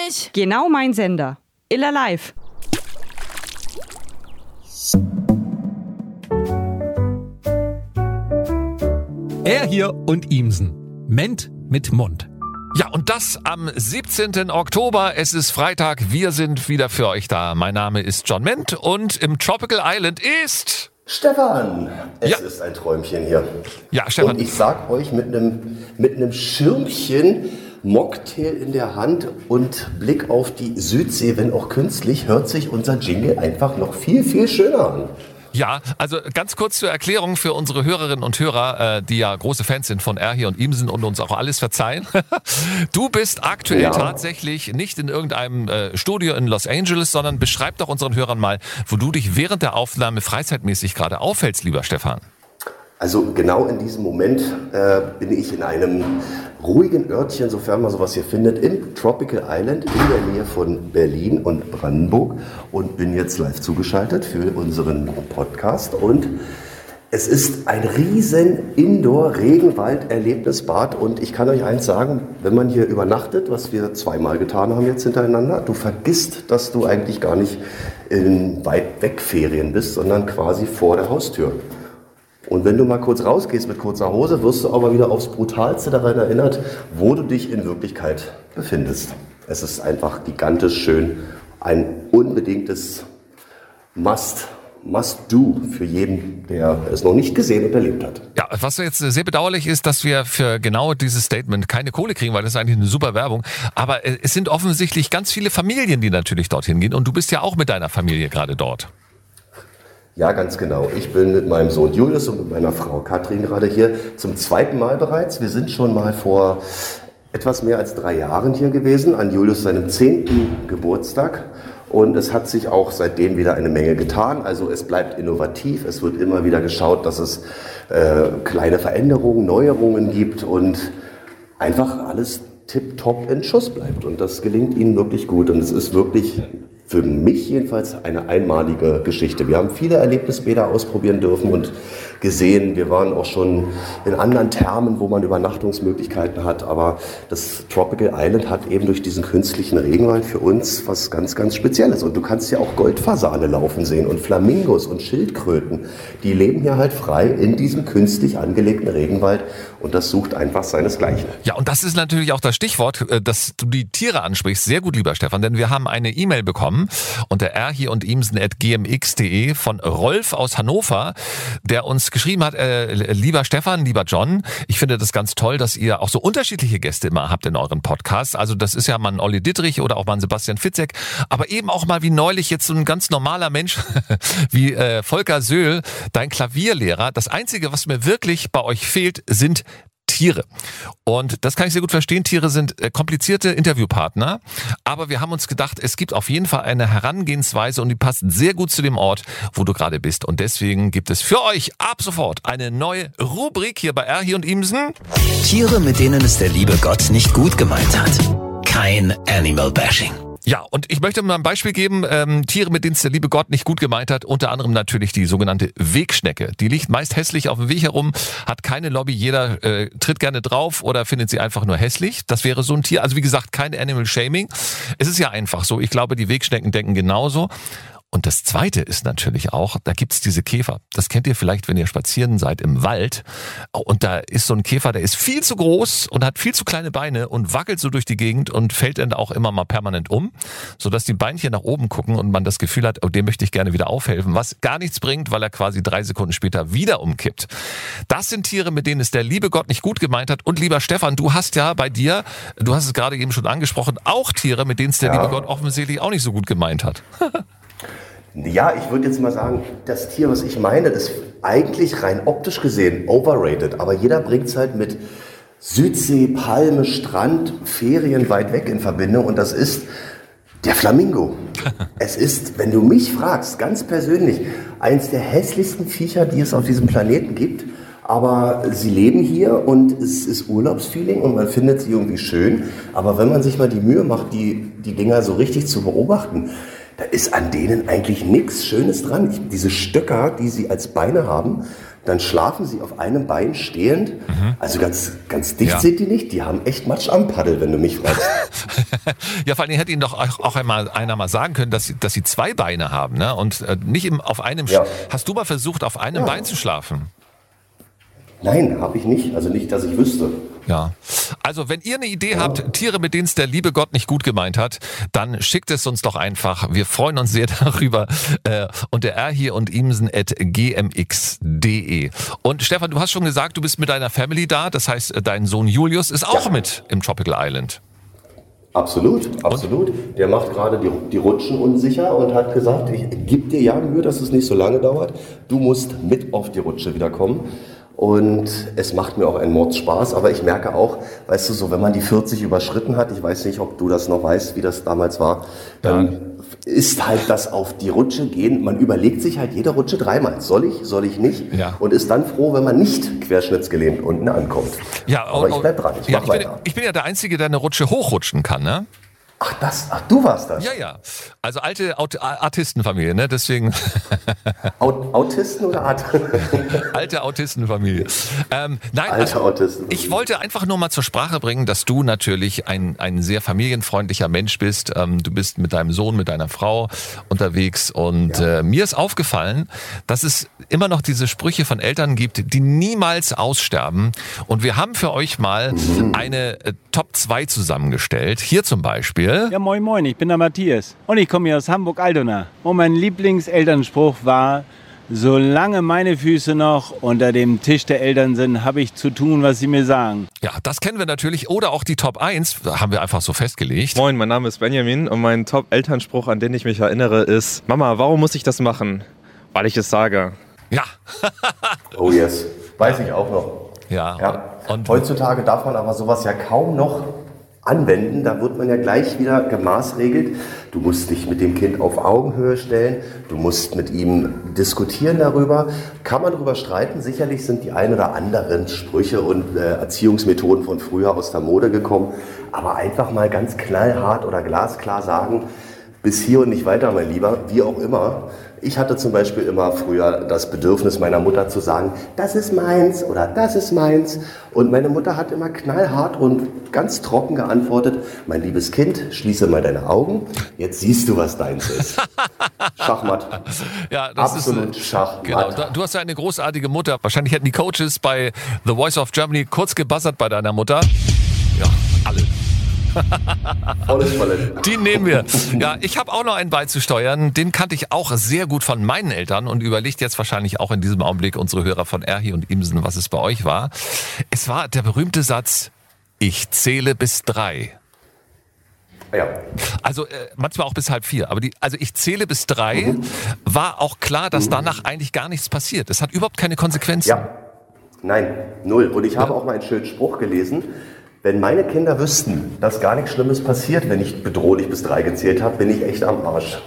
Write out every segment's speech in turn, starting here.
nicht. Genau mein Sender. Iller Live. Er hier und Ihmsen. Ment mit Mund. Ja, und das am 17. Oktober. Es ist Freitag. Wir sind wieder für euch da. Mein Name ist John Ment und im Tropical Island ist... Stefan, es ist ein Träumchen hier. Ja, Stefan. Und ich sag euch, mit einem Schirmchen, Mocktail in der Hand und Blick auf die Südsee, wenn auch künstlich, hört sich unser Jingle einfach noch viel, viel schöner an. Ja, also ganz kurz zur Erklärung für unsere Hörerinnen und Hörer, die ja große Fans sind von Erhi und Ihmsen und uns auch alles verzeihen. Du bist aktuell tatsächlich nicht in irgendeinem Studio in Los Angeles, sondern beschreib doch unseren Hörern mal, wo du dich während der Aufnahme freizeitmäßig gerade aufhältst, lieber Stefan. Also genau in diesem Moment bin ich in einem ruhigen Örtchen, sofern man sowas hier findet, im Tropical Island in der Nähe von Berlin und Brandenburg und bin jetzt live zugeschaltet für unseren Podcast. Und es ist ein riesen Indoor-Regenwald-Erlebnisbad und ich kann euch eins sagen, wenn man hier übernachtet, was wir zweimal getan haben jetzt hintereinander, du vergisst, dass du eigentlich gar nicht in weit weg Ferien bist, sondern quasi vor der Haustür. Und wenn du mal kurz rausgehst mit kurzer Hose, wirst du aber wieder aufs Brutalste daran erinnert, wo du dich in Wirklichkeit befindest. Es ist einfach gigantisch schön, ein unbedingtes Must-Do für jeden, der es noch nicht gesehen und erlebt hat. Ja, was jetzt sehr bedauerlich ist, dass wir für genau dieses Statement keine Kohle kriegen, weil das ist eigentlich eine super Werbung. Aber es sind offensichtlich ganz viele Familien, die natürlich dorthin gehen. Und du bist ja auch mit deiner Familie gerade dort. Ja, ganz genau. Ich bin mit meinem Sohn Julius und mit meiner Frau Katrin gerade hier zum zweiten Mal bereits. Wir sind schon mal vor etwas mehr als 3 Jahren hier gewesen, an Julius seinem 10. Geburtstag. Und es hat sich auch seitdem wieder eine Menge getan. Also es bleibt innovativ, es wird immer wieder geschaut, dass es kleine Veränderungen, Neuerungen gibt und einfach alles tipptopp in Schuss bleibt. Und das gelingt ihnen wirklich gut. Und es ist wirklich... für mich jedenfalls eine einmalige Geschichte. Wir haben viele Erlebnisbäder ausprobieren dürfen und gesehen. Wir waren auch schon in anderen Thermen, wo man Übernachtungsmöglichkeiten hat. Aber das Tropical Island hat eben durch diesen künstlichen Regenwald für uns was ganz, ganz Spezielles. Und du kannst ja auch Goldfasane laufen sehen und Flamingos und Schildkröten. Die leben hier halt frei in diesem künstlich angelegten Regenwald. Und das sucht einfach seinesgleichen. Ja, und das ist natürlich auch das Stichwort, dass du die Tiere ansprichst. Sehr gut, lieber Stefan, denn wir haben eine E-Mail bekommen unter erhi und imsen@gmx.de von Rolf aus Hannover, der uns geschrieben hat, lieber Stefan, lieber John, ich finde das ganz toll, dass ihr auch so unterschiedliche Gäste immer habt in euren Podcasts. Also das ist ja mal ein Olli Dittrich oder auch mal ein Sebastian Fitzek, aber eben auch mal wie neulich jetzt so ein ganz normaler Mensch wie Volker Söhl, dein Klavierlehrer. Das Einzige, was mir wirklich bei euch fehlt, sind Tiere. Und das kann ich sehr gut verstehen. Tiere sind komplizierte Interviewpartner. Aber wir haben uns gedacht, es gibt auf jeden Fall eine Herangehensweise und die passt sehr gut zu dem Ort, wo du gerade bist. Und deswegen gibt es für euch ab sofort eine neue Rubrik hier bei Erhi und Imsen. Tiere, mit denen es der liebe Gott nicht gut gemeint hat. Kein Animal Bashing. Ja, und ich möchte mal ein Beispiel geben, Tiere, mit denen es der liebe Gott nicht gut gemeint hat, unter anderem natürlich die sogenannte Wegschnecke. Die liegt meist hässlich auf dem Weg herum, hat keine Lobby, jeder tritt gerne drauf oder findet sie einfach nur hässlich. Das wäre so ein Tier, also wie gesagt, kein Animal Shaming. Es ist ja einfach so, ich glaube, die Wegschnecken denken genauso. Und das Zweite ist natürlich auch, da gibt's diese Käfer. Das kennt ihr vielleicht, wenn ihr spazieren seid im Wald. Und da ist so ein Käfer, der ist viel zu groß und hat viel zu kleine Beine und wackelt so durch die Gegend und fällt dann auch immer mal permanent um, sodass die Beinchen nach oben gucken und man das Gefühl hat, oh, dem möchte ich gerne wieder aufhelfen, was gar nichts bringt, weil er quasi 3 Sekunden später wieder umkippt. Das sind Tiere, mit denen es der liebe Gott nicht gut gemeint hat. Und lieber Stefan, du hast ja bei dir, du hast es gerade eben schon angesprochen, auch Tiere, mit denen es der liebe Gott offensichtlich auch nicht so gut gemeint hat. Ja, ich würde jetzt mal sagen, das Tier, was ich meine, ist eigentlich rein optisch gesehen overrated. Aber jeder bringt es halt mit Südsee, Palme, Strand, Ferien weit weg in Verbindung. Und das ist der Flamingo. Es ist, wenn du mich fragst, ganz persönlich, eins der hässlichsten Viecher, die es auf diesem Planeten gibt. Aber sie leben hier und es ist Urlaubsfeeling und man findet sie irgendwie schön. Aber wenn man sich mal die Mühe macht, die Dinger so richtig zu beobachten, da ist an denen eigentlich nichts Schönes dran. Diese Stöcker, die sie als Beine haben, dann schlafen sie auf einem Bein stehend. Also ganz dicht sind die nicht. Die haben echt Matsch am Paddel, wenn du mich fragst. Ja, vor allem hätte Ihnen doch auch einer mal sagen können, dass sie 2 Beine haben, ne? Und nicht auf einem. Ja. Hast du mal versucht, auf einem Bein zu schlafen? Nein, habe ich nicht. Also nicht, dass ich wüsste. Ja. Also wenn ihr eine Idee habt, Tiere, mit denen es der liebe Gott nicht gut gemeint hat, dann schickt es uns doch einfach. Wir freuen uns sehr darüber unter erhier-und-imsen@gmx.de. Und Stefan, du hast schon gesagt, du bist mit deiner Family da. Das heißt, dein Sohn Julius ist auch mit im Tropical Island. Absolut. Der macht gerade die Rutschen unsicher und hat gesagt, ich gebe dir ja Mühe, dass es nicht so lange dauert. Du musst mit auf die Rutsche wiederkommen. Und es macht mir auch einen Mordspaß, aber ich merke auch, weißt du, so wenn man die 40 überschritten hat, ich weiß nicht, ob du das noch weißt, wie das damals war, dann ist halt das auf die Rutsche gehen, man überlegt sich halt jede Rutsche 3-mal, soll ich nicht? Ja. Und ist dann froh, wenn man nicht querschnittsgelähmt unten ankommt. Ja, aber ich bleib dran, ich bin ja der Einzige, der eine Rutsche hochrutschen kann, ne? Ach, du warst das? Ja. Also alte Artistenfamilie, ne? Deswegen. Autisten oder Alte Autistenfamilie. Nein, Alte Autisten. Ich wollte einfach nur mal zur Sprache bringen, dass du natürlich ein sehr familienfreundlicher Mensch bist. Du bist mit deinem Sohn, mit deiner Frau unterwegs und mir ist aufgefallen, dass es immer noch diese Sprüche von Eltern gibt, die niemals aussterben. Und wir haben für euch mal eine Top 2 zusammengestellt. Hier zum Beispiel. Ja, moin, ich bin der Matthias und ich komme hier aus Hamburg-Altona. Und mein Lieblingselternspruch war, solange meine Füße noch unter dem Tisch der Eltern sind, habe ich zu tun, was sie mir sagen. Ja, das kennen wir natürlich. Oder auch die Top 1, haben wir einfach so festgelegt. Moin, mein Name ist Benjamin und mein Top-Elternspruch, an den ich mich erinnere, ist: Mama, warum muss ich das machen? Weil ich es sage. Ja. Oh yes, weiß ich auch noch. Ja. Und heutzutage darf man aber sowas ja kaum noch anwenden, da wird man ja gleich wieder gemaßregelt. Du musst dich mit dem Kind auf Augenhöhe stellen, du musst mit ihm diskutieren darüber. Kann man darüber streiten? Sicherlich sind die ein oder anderen Sprüche und Erziehungsmethoden von früher aus der Mode gekommen, aber einfach mal ganz knallhart oder glasklar sagen, bis hier und nicht weiter, mein Lieber, wie auch immer. Ich hatte zum Beispiel immer früher das Bedürfnis meiner Mutter zu sagen, das ist meins oder das ist meins. Und meine Mutter hat immer knallhart und ganz trocken geantwortet, mein liebes Kind, schließe mal deine Augen, jetzt siehst du, was deins ist. Schachmatt. Ja, das absolut ist Schachmatt. Genau. Du hast ja eine großartige Mutter. Wahrscheinlich hätten die Coaches bei The Voice of Germany kurz gebuzzert bei deiner Mutter. Ja, alle. Volles Talent. Die nehmen wir. Ja, ich habe auch noch einen beizusteuern. Den kannte ich auch sehr gut von meinen Eltern und überlegt jetzt wahrscheinlich auch in diesem Augenblick unsere Hörer von Erhi und Imsen, was es bei euch war. Es war der berühmte Satz, ich zähle bis 3. Ja. Also manchmal auch bis 3:30. Aber ich zähle bis 3 war auch klar, dass danach eigentlich gar nichts passiert. Es hat überhaupt keine Konsequenzen. Ja, nein, 0. Und ich habe auch mal einen schönen Spruch gelesen. Wenn meine Kinder wüssten, dass gar nichts Schlimmes passiert, wenn ich bedrohlich bis 3 gezählt habe, bin ich echt am Arsch.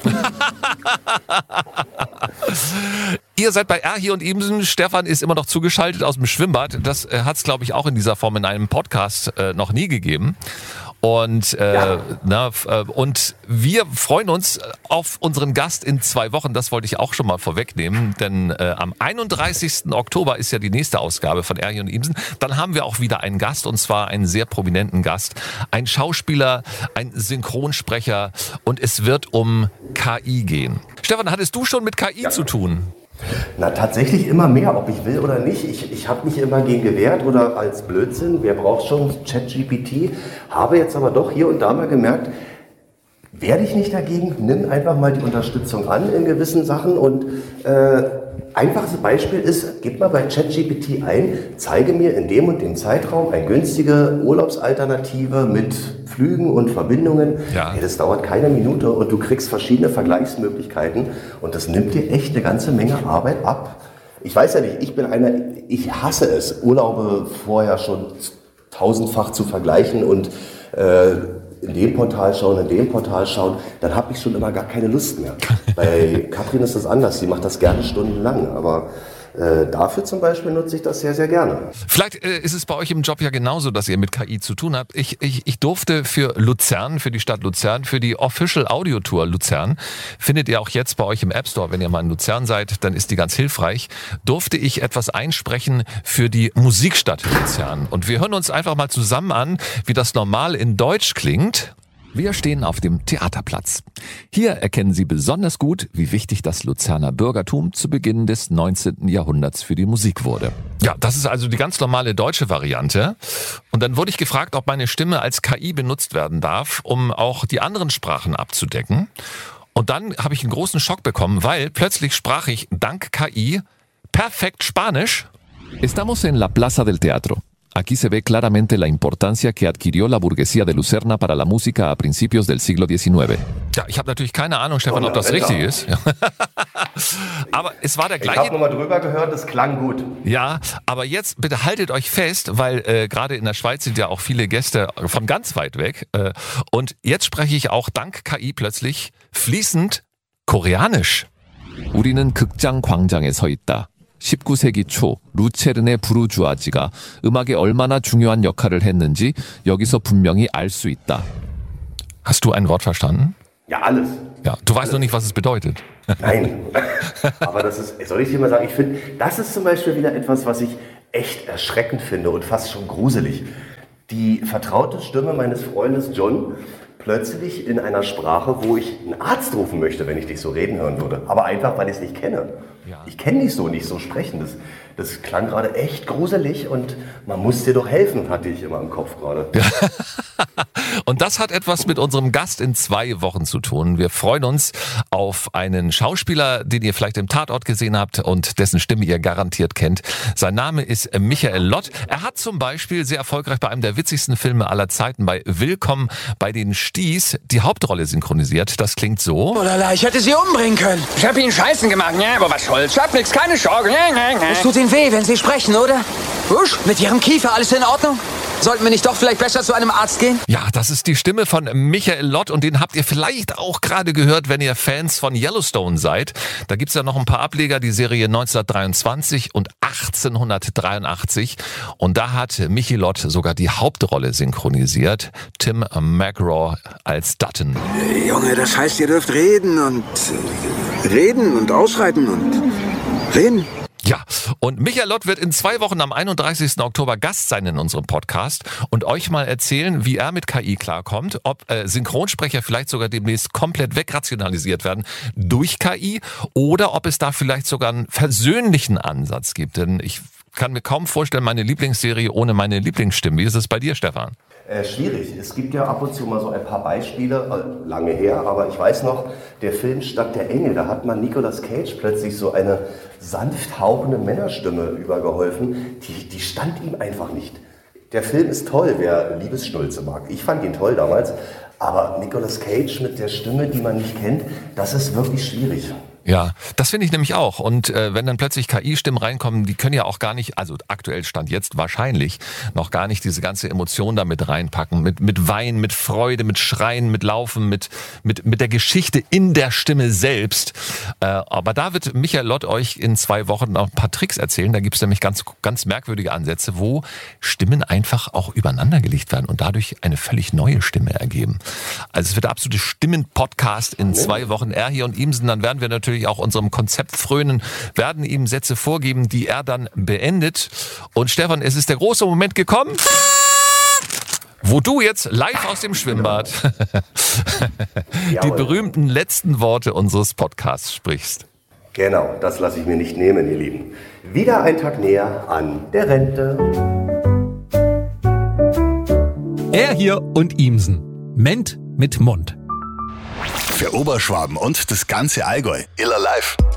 Ihr seid bei Erhi und Imsen. Stefan ist immer noch zugeschaltet aus dem Schwimmbad. Das hat es, glaube ich, auch in dieser Form in einem Podcast noch nie gegeben. Und, und wir freuen uns auf unseren Gast in 2 Wochen. Das wollte ich auch schon mal vorwegnehmen, denn am 31. Oktober ist ja die nächste Ausgabe von Erhi und Imsen. Dann haben wir auch wieder einen Gast, und zwar einen sehr prominenten Gast. Ein Schauspieler, ein Synchronsprecher, und es wird um KI gehen. Stefan, hattest du schon mit KI zu tun? Na, tatsächlich immer mehr, ob ich will oder nicht. Ich habe mich immer gegen gewehrt oder als Blödsinn. Wer braucht schon ChatGPT? Habe jetzt aber doch hier und da mal gemerkt, werde ich nicht dagegen, nimm einfach mal die Unterstützung an in gewissen Sachen. Und einfaches Beispiel ist, gib mal bei ChatGPT ein, zeige mir in dem und dem Zeitraum eine günstige Urlaubsalternative mit Flügen und Verbindungen. Ja. Hey, das dauert keine Minute und du kriegst verschiedene Vergleichsmöglichkeiten und das nimmt dir echt eine ganze Menge Arbeit ab. Ich weiß ja nicht, ich hasse es, Urlaube vorher schon 1000-fach zu vergleichen und in dem Portal schauen, dann habe ich schon immer gar keine Lust mehr. Bei Katrin ist das anders, sie macht das gerne stundenlang, aber Dafür zum Beispiel nutze ich das sehr, sehr gerne. Vielleicht ist es bei euch im Job ja genauso, dass ihr mit KI zu tun habt. Ich durfte für Luzern, für die Stadt Luzern, für die Official Audio Tour Luzern, findet ihr auch jetzt bei euch im App Store, wenn ihr mal in Luzern seid, dann ist die ganz hilfreich, durfte ich etwas einsprechen für die Musikstadt Luzern. Und wir hören uns einfach mal zusammen an, wie das normal in Deutsch klingt. Wir stehen auf dem Theaterplatz. Hier erkennen Sie besonders gut, wie wichtig das Luzerner Bürgertum zu Beginn des 19. Jahrhunderts für die Musik wurde. Ja, das ist also die ganz normale deutsche Variante. Und dann wurde ich gefragt, ob meine Stimme als KI benutzt werden darf, um auch die anderen Sprachen abzudecken. Und dann habe ich einen großen Schock bekommen, weil plötzlich sprach ich dank KI perfekt Spanisch. Estamos en la Plaza del Teatro. Aquí se ve claramente la importancia que adquirió la burguesía de Lucerna para la música a principios del siglo XIX. Ja, ich habe natürlich keine Ahnung, Stefan, ob das richtig ist. Aber es war der gleiche. Ich habe nochmal drüber gehört, das klang gut. Ja, aber jetzt bitte haltet euch fest, weil gerade in der Schweiz sind ja auch viele Gäste von ganz weit weg. Und jetzt spreche ich auch dank KI plötzlich fließend Koreanisch. 우리는 극장 광장에 서 있다. 19세기 초 루체른의 부르주아지가 음악에 얼마나 중요한 역할을 했는지 여기서 분명히 알 수 있다. Hast du ein Wort verstanden? Ja, alles. Ja, du weißt nur nicht, was es bedeutet. Nein, aber das ist, soll ich dir mal sagen, ich finde, das ist zum Beispiel wieder etwas, was ich echt erschreckend finde und fast schon gruselig. Die vertraute Stimme meines Freundes John plötzlich in einer Sprache, wo ich einen Arzt rufen möchte, wenn ich dich so reden hören würde. Aber einfach, weil ich es nicht kenne. Ja. Ich kenne dich so nicht so sprechen. Das klang gerade echt gruselig und man muss dir doch helfen, hatte ich immer im Kopf gerade. Ja. Und das hat etwas mit unserem Gast in 2 Wochen zu tun. Wir freuen uns auf einen Schauspieler, den ihr vielleicht im Tatort gesehen habt und dessen Stimme ihr garantiert kennt. Sein Name ist Michael Lott. Er hat zum Beispiel sehr erfolgreich bei einem der witzigsten Filme aller Zeiten, bei Willkommen bei den Sties, die Hauptrolle synchronisiert. Das klingt so. Oh lala, ich hätte sie umbringen können. Ich hab ihnen Scheißen gemacht, ja, aber was soll's? Ich hab nix, keine Sorge. Es tut ihnen weh, wenn sie sprechen, oder? Wusch, mit ihrem Kiefer alles in Ordnung? Sollten wir nicht doch vielleicht besser zu einem Arzt gehen? Ja, das ist die Stimme von Michael Lott und den habt ihr vielleicht auch gerade gehört, wenn ihr Fans von Yellowstone seid. Da gibt's ja noch ein paar Ableger, die Serie 1923 und 1883. Und da hat Michi Lott sogar die Hauptrolle synchronisiert. Tim McGraw als Dutton. Junge, das heißt, ihr dürft reden und ausschreiten und reden. Ja, und Michael Lott wird in 2 Wochen am 31. Oktober Gast sein in unserem Podcast und euch mal erzählen, wie er mit KI klarkommt, ob Synchronsprecher vielleicht sogar demnächst komplett wegrationalisiert werden durch KI oder ob es da vielleicht sogar einen versöhnlichen Ansatz gibt. Denn ich kann mir kaum vorstellen, meine Lieblingsserie ohne meine Lieblingsstimme. Wie ist es bei dir, Stefan? Schwierig. Es gibt ja ab und zu mal so ein paar Beispiele, lange her, aber ich weiß noch, der Film Stadt der Engel, da hat man Nicolas Cage plötzlich so eine sanft hauchende Männerstimme übergeholfen, die stand ihm einfach nicht. Der Film ist toll, wer Liebesschnulze mag. Ich fand ihn toll damals, aber Nicolas Cage mit der Stimme, die man nicht kennt, das ist wirklich schwierig. Ja, das finde ich nämlich auch. Und wenn dann plötzlich KI-Stimmen reinkommen, die können ja auch gar nicht, also aktuell Stand jetzt wahrscheinlich, noch gar nicht diese ganze Emotion da mit reinpacken. Mit Weinen, mit Freude, mit Schreien, mit Laufen, mit der Geschichte in der Stimme selbst. Aber da wird Michael Lott euch in 2 Wochen noch ein paar Tricks erzählen. Da gibt es nämlich ganz, ganz merkwürdige Ansätze, wo Stimmen einfach auch übereinander gelegt werden und dadurch eine völlig neue Stimme ergeben. Also es wird der absolute Stimmen-Podcast in 2 Wochen. Er hier und Imsen, dann werden wir natürlich auch unserem Konzept frönen, werden ihm Sätze vorgeben, die er dann beendet. Und Stefan, es ist der große Moment gekommen, wo du jetzt live aus dem Schwimmbad die berühmten letzten Worte unseres Podcasts sprichst. Genau, das lasse ich mir nicht nehmen, ihr Lieben. Wieder ein Tag näher an der Rente. Er hier und Imsen. Ment mit Mund. Für Oberschwaben und das ganze Allgäu. Iller Live.